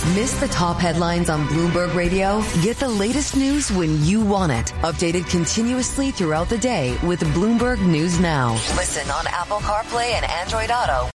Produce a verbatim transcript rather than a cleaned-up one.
Miss the top headlines on Bloomberg Radio? Get the latest news when you want it. Updated continuously throughout the day with Bloomberg News Now. Listen on Apple CarPlay and Android Auto,